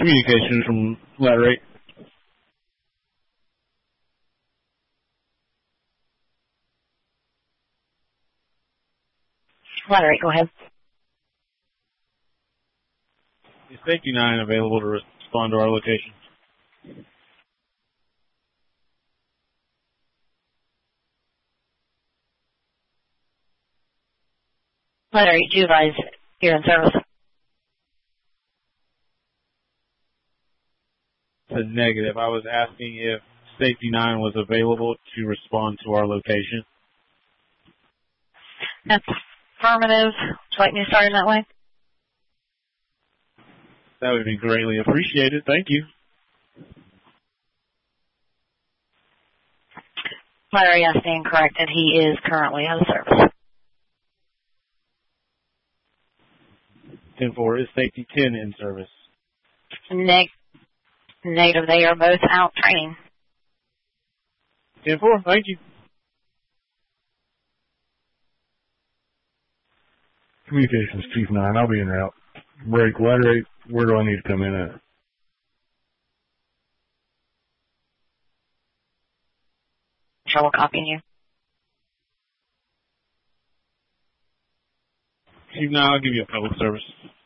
Communications from Ladder 8. Ladder 8, go ahead. Is Safety 9 available to respond to our location? Ladder 8, do you advise you're in service? It's a negative. I was asking if Safety 9 was available to respond to our location. That's affirmative. Would you like me to start in that way? That would be greatly appreciated. Thank you. Ladder 8, I stand corrected. He is currently out of service. 10-4, is Safety 10 in service? Negative, they are both out training. 10-4, thank you. Communications Chief 9, I'll be en route. Break, Ladder 8, where do I need to come in at? Trouble copying you. Chief 9, I'll give you a public service.